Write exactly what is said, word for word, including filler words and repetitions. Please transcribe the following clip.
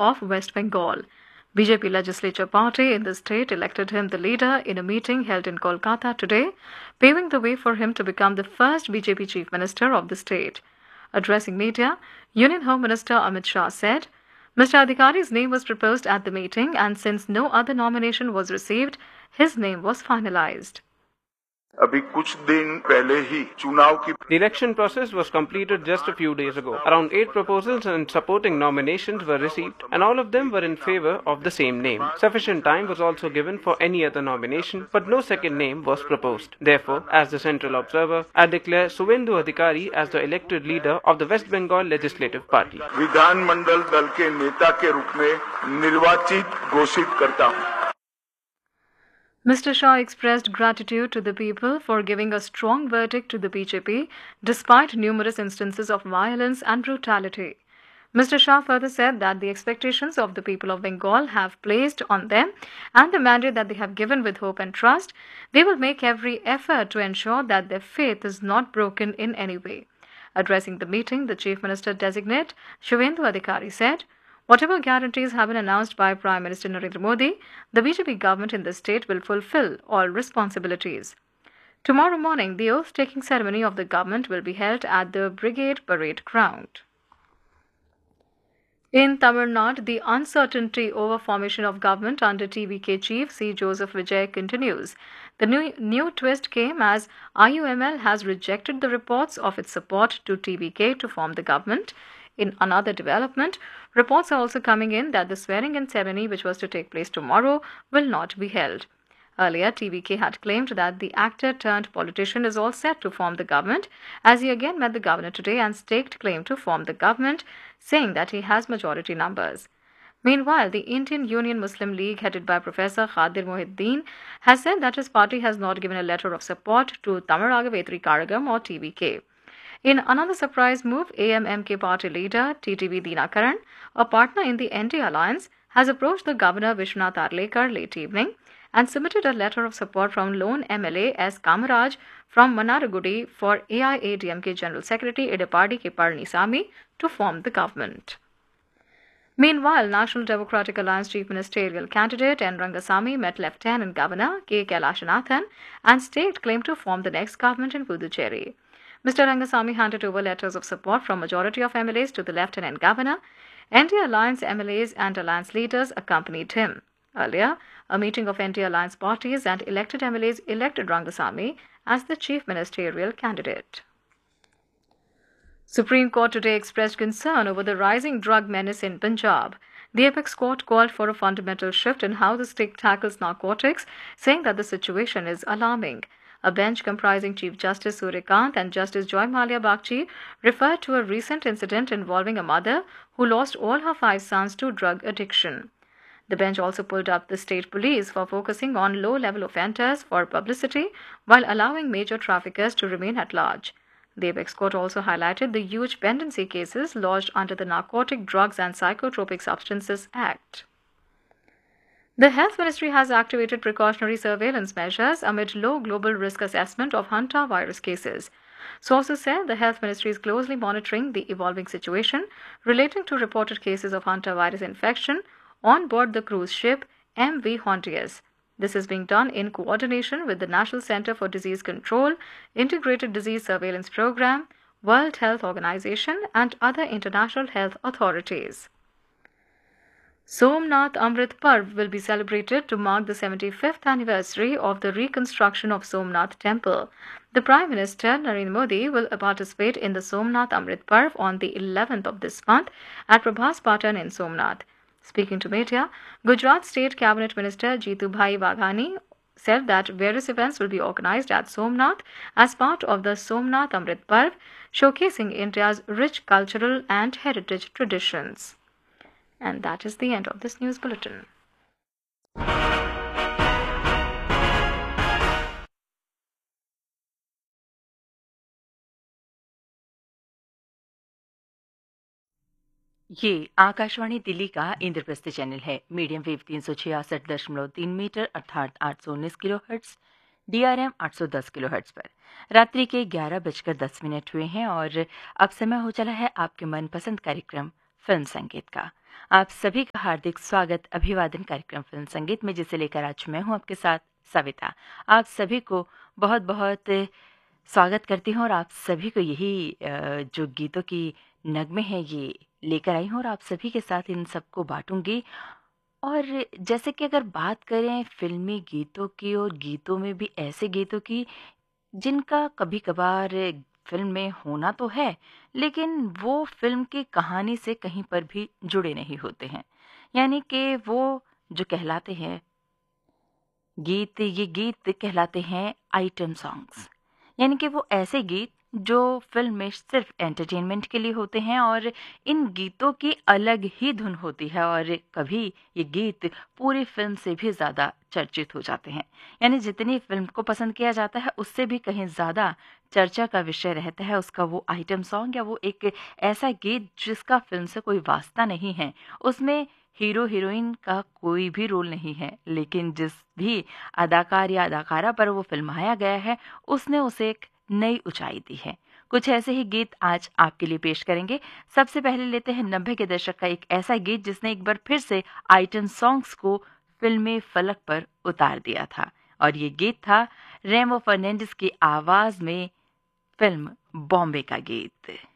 of West Bengal. B J P legislature party in the state elected him the leader in a meeting held in Kolkata today, paving the way for him to become the first B J P chief minister of the state. Addressing media, Union Home Minister Amit Shah said, Mister Adhikari's name was proposed at the meeting, and since no other nomination was received, his name was finalized. अभी कुछ दिन पहले ही चुनाव की The election process was completed just a few days ago. Around eight proposals and supporting nominations were received, and all of them were in favor of the same name. Sufficient time was also given for any other nomination, but no second name was proposed. Therefore, as the central observer, I declare Suvendu Adhikari as the elected leader of the West Bengal Legislative Party. विधानमंडल दल के नेता के रूप में निर्वाचित घोषित करता हूं. Mister Shah expressed gratitude to the people for giving a strong verdict to the B J P despite numerous instances of violence and brutality. Mister Shah further said that the expectations of the people of Bengal have placed on them and the mandate that they have given with hope and trust, they will make every effort to ensure that their faith is not broken in any way. Addressing the meeting, the Chief Minister designate Suvendu Adhikari said, whatever guarantees have been announced by Prime Minister Narendra Modi, the B J P government in the state will fulfill all responsibilities. Tomorrow morning, the oath-taking ceremony of the government will be held at the Brigade Parade Ground. In Tamil Nadu, the uncertainty over formation of government under T V K chief C. Joseph Vijay continues. The new, new twist came as I U M L has rejected the reports of its support to T V K to form the government. In another development, reports are also coming in that the swearing-in ceremony, which was to take place tomorrow, will not be held. Earlier, T V K had claimed that the actor-turned-politician is all set to form the government, as he again met the governor today and staked claim to form the government, saying that he has majority numbers. Meanwhile, the Indian Union Muslim League, headed by Professor Khadir Mohiuddin, has said that his party has not given a letter of support to Thamizhaga Vetri Karagam or T V K. In another surprise move, A M M K party leader T T V Dinakaran, a partner in the N D A alliance, has approached the governor Vishwanath Arlekar late evening and submitted a letter of support from lone M L A S. Kamaraj from Manaragudi for A I A D M K General Secretary Edapadi K. Palanisamy to form the government. Meanwhile, National Democratic Alliance Chief Ministerial candidate N. Rangasamy met Lieutenant Governor K. Kailashanathan and staked claim to form the next government in Puducherry. Mister Rangasamy handed over letters of support from majority of M L As to the Lieutenant Governor. N D A Alliance M L As and Alliance leaders accompanied him. Earlier, a meeting of N D A Alliance parties and elected M L As elected Rangasamy as the Chief Ministerial candidate. Supreme Court today expressed concern over the rising drug menace in Punjab. The Apex Court called for a fundamental shift in how the state tackles narcotics, saying that the situation is alarming. A bench comprising Chief Justice Suryakant and Justice Joy Malia Bagchi referred to a recent incident involving a mother who lost all her five sons to drug addiction. The bench also pulled up the state police for focusing on low-level offenders for publicity while allowing major traffickers to remain at large. The Apex Court also highlighted the huge pendency cases lodged under the Narcotic Drugs and Psychotropic Substances Act. The Health Ministry has activated precautionary surveillance measures amid low global risk assessment of Hanta virus cases. Sources said the Health Ministry is closely monitoring the evolving situation relating to reported cases of Hanta virus infection on board the cruise ship M V Hontius. This is being done in coordination with the National Center for Disease Control, Integrated Disease Surveillance Program, World Health Organization, and other international health authorities. Somnath Amrit Parv will be celebrated to mark the seventy-fifth anniversary of the reconstruction of Somnath Temple. The Prime Minister Narendra Modi will participate in the Somnath Amrit Parv on the eleventh of this month at Prabhas Patan in Somnath. Speaking to media, Gujarat State Cabinet Minister Jeetubhai Waghani said that various events will be organized at Somnath as part of the Somnath Amrit Parv, showcasing India's rich cultural and heritage traditions. And that is the end of this news bulletin. ये आकाशवाणी दिल्ली का Indraprastha channel है। Medium wave तीन सौ छियासठ दशमलव तीन metre अर्थात आठ सौ उन्नीस kilo hertz, D R M आठ सौ दस किलो हर्ट्स पर रात्रि के ग्यारह बजकर दस मिनट हुए हैं और अब समय हो चला है आपके मनपसंद कार्यक्रम फिल्म संगीत का। आप सभी का हार्दिक स्वागत अभिवादन कार्यक्रम फिल्म संगीत में, जिसे लेकर आज मैं हूं आपके साथ सविता। आप सभी को बहुत बहुत स्वागत करती हूं और आप सभी को यही अ, जो गीतों की नगमे हैं ये लेकर आई हूं और आप सभी के साथ इन सबको बांटूंगी। और जैसे कि अगर बात करें फिल्मी गीतों की, और गीतों में भी ऐसे गीतों की जिनका कभी कभार फिल्म में होना तो है, लेकिन वो फिल्म की कहानी से कहीं पर भी जुड़े नहीं होते हैं, यानी कि वो जो कहलाते हैं गीत, ये गीत कहलाते हैं आइटम सॉन्ग्स। यानी कि वो ऐसे गीत जो फिल्म में सिर्फ एंटरटेनमेंट के लिए होते हैं और इन गीतों की अलग ही धुन होती है, और कभी ये गीत पूरी फिल्म से भी ज़्यादा चर्चित हो जाते हैं। यानी जितनी फिल्म को पसंद किया जाता है उससे भी कहीं ज़्यादा चर्चा का विषय रहता है उसका वो आइटम सॉन्ग, या वो एक ऐसा गीत जिसका फिल्म से कोई वास्ता नहीं है, उसमें हीरो हीरोइन का कोई भी रोल नहीं है, लेकिन जिस भी अदाकार या अदाकारा पर वो फिल्माया गया है उसने उसे एक नई ऊंचाई दी है। कुछ ऐसे ही गीत आज आपके लिए पेश करेंगे। सबसे पहले लेते हैं नब्बे के दशक का एक ऐसा गीत जिसने एक बार फिर से आइटम सॉन्ग्स को फिल्मी फलक पर उतार दिया था, और ये गीत था रेमो फर्नांडिस की आवाज में फिल्म बॉम्बे का गीत।